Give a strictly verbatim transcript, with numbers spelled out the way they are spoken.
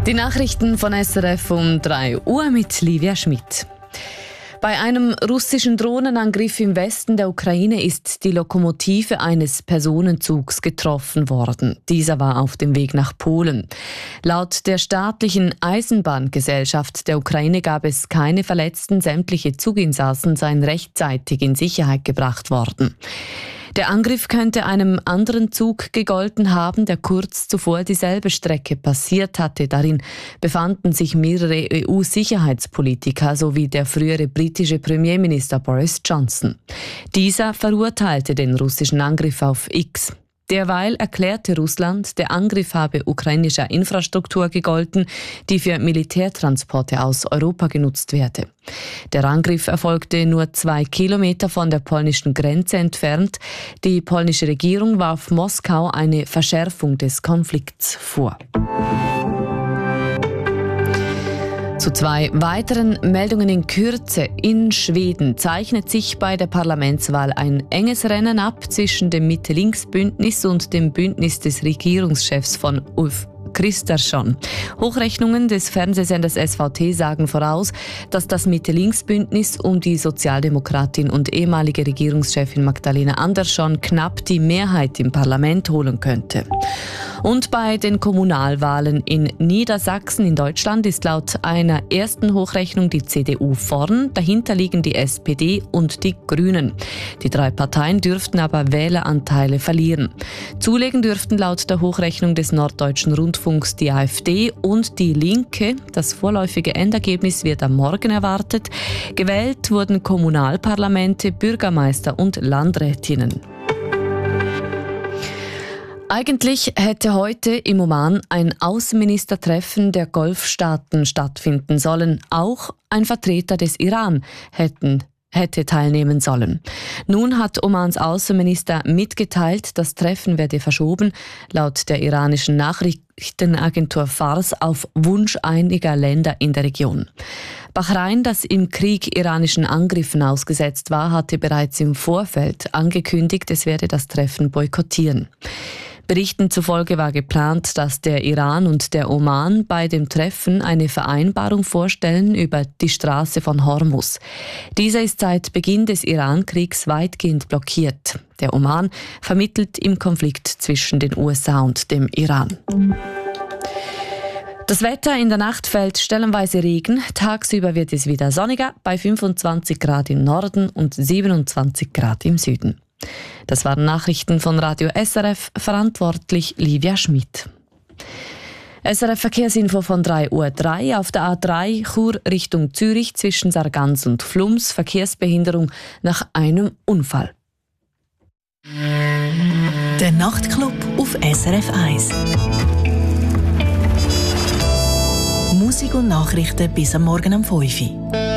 Die Nachrichten von S R F um drei Uhr mit Livia Schmidt. Bei einem russischen Drohnenangriff im Westen der Ukraine ist die Lokomotive eines Personenzugs getroffen worden. Dieser war auf dem Weg nach Polen. Laut der staatlichen Eisenbahngesellschaft der Ukraine gab es keine Verletzten. Sämtliche Zuginsassen seien rechtzeitig in Sicherheit gebracht worden. Der Angriff könnte einem anderen Zug gegolten haben, der kurz zuvor dieselbe Strecke passiert hatte. Darin befanden sich mehrere E U-Sicherheitspolitiker sowie der frühere britische Premierminister Boris Johnson. Dieser verurteilte den russischen Angriff auf X. Derweil erklärte Russland, der Angriff habe ukrainischer Infrastruktur gegolten, die für Militärtransporte aus Europa genutzt werde. Der Angriff erfolgte nur zwei Kilometer von der polnischen Grenze entfernt. Die polnische Regierung warf Moskau eine Verschärfung des Konflikts vor. Zu zwei weiteren Meldungen in Kürze. In Schweden zeichnet sich bei der Parlamentswahl ein enges Rennen ab zwischen dem Mitte-Links-Bündnis und dem Bündnis des Regierungschefs von Ulf Kristersson. Hochrechnungen des Fernsehsenders S V T sagen voraus, dass das Mitte-Links-Bündnis um die Sozialdemokratin und ehemalige Regierungschefin Magdalena Andersson knapp die Mehrheit im Parlament holen könnte. Und bei den Kommunalwahlen in Niedersachsen in Deutschland ist laut einer ersten Hochrechnung die C D U vorn, dahinter liegen die S P D und die Grünen. Die drei Parteien dürften aber Wähleranteile verlieren. Zulegen dürften laut der Hochrechnung des Norddeutschen Rundfunks die AfD und die Linke. Das vorläufige Endergebnis wird am Morgen erwartet. Gewählt wurden Kommunalparlamente, Bürgermeister und Landrätinnen. Eigentlich hätte heute im Oman ein Außenministertreffen der Golfstaaten stattfinden sollen. Auch ein Vertreter des Iran hätten, hätte teilnehmen sollen. Nun hat Omans Außenminister mitgeteilt, das Treffen werde verschoben, laut der iranischen Nachrichtenagentur Fars auf Wunsch einiger Länder in der Region. Bahrain, das im Krieg iranischen Angriffen ausgesetzt war, hatte bereits im Vorfeld angekündigt, es werde das Treffen boykottieren. Berichten zufolge war geplant, dass der Iran und der Oman bei dem Treffen eine Vereinbarung vorstellen über die Straße von Hormuz. Dieser ist seit Beginn des Iran-Kriegs weitgehend blockiert. Der Oman vermittelt im Konflikt zwischen den U S A und dem Iran. Das Wetter: in der Nacht fällt stellenweise Regen. Tagsüber wird es wieder sonniger bei fünfundzwanzig Grad im Norden und siebenundzwanzig Grad im Süden. Das waren Nachrichten von Radio S R F, verantwortlich Livia Schmidt. S R F Verkehrsinfo von drei Uhr drei. Auf der A drei Chur Richtung Zürich zwischen Sargans und Flums Verkehrsbehinderung nach einem Unfall. Der Nachtclub auf S R F eins. Musik und Nachrichten bis am Morgen um fünf Uhr.